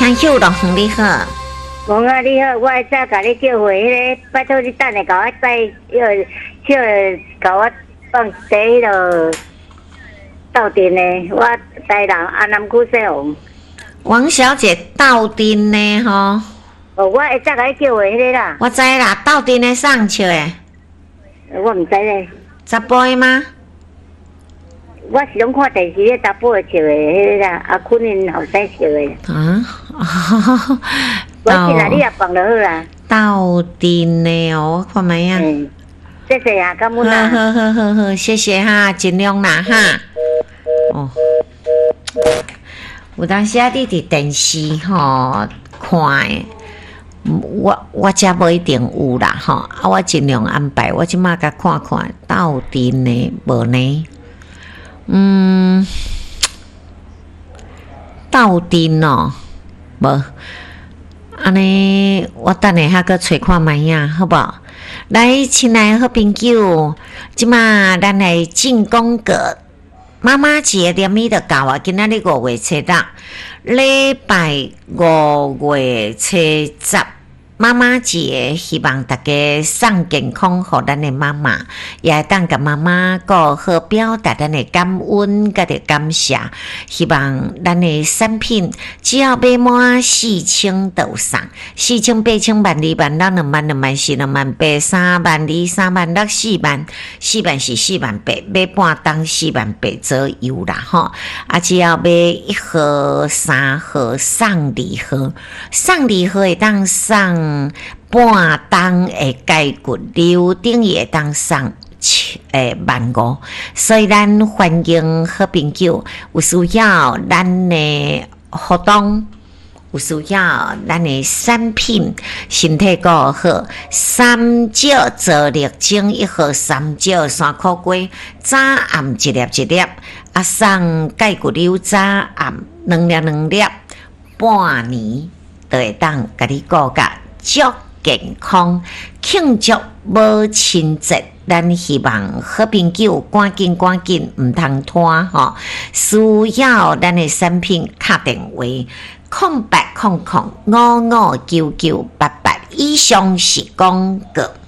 听秀龙你好， 王啊你好，我会早甲你叫回迄个，拜托你等下甲我带甲我放第迄个斗阵的，我台南安南区姓王。 王小姐斗阵呢吼？ 哦，我会早甲你叫回迄个啦。 我知啦，斗阵的上笑诶， 我毋知咧。 十杯吗？ 我是拢看电视咧，查甫会笑的迄个啦，阿坤因后生笑的。 啊， 我进来你也放就好啦。 斗阵的哦，我看卖啊。 谢谢啊，感恩啊。 好，谢谢哈，尽量啦哈。哦，有当时啊，你伫电视吼看的，我遮无一定有啦吼，啊，我尽量安排，我即马甲看看斗阵的无呢？斗阵哦，无，安尼我等下还阁找看卖啊，好不好？来，亲爱的好朋友，即马咱来进攻个妈妈节连咪就到啊！今仔日5月7日，礼拜5月7日。妈妈节，希望大家送健康给咱的妈妈，也当甲妈妈个好表达咱的感恩，甲的感谢。希望咱的产品只要买满4000就送，4000、8000、12000、12000、22000、42000、8、3万、2、3万、6、4万，4万是4万8，买半当4万8左右啦吼。啊，只要买1盒、3盒送2盒，送2盒会当送。半当的解骨瘤，等于会当送15000，所以咱欢迎好朋友有需要咱的活动，有需要咱的产品，身体够好。3少做力精1盒，3少3块龟，早暗1粒1粒，啊送解骨瘤早暗2粒2粒，半年就会当甲你顾甲。足健康，庆祝母亲节，咱希望好朋友赶紧，唔通拖吼。需要咱的产品，打电话0800559988，以上是广告。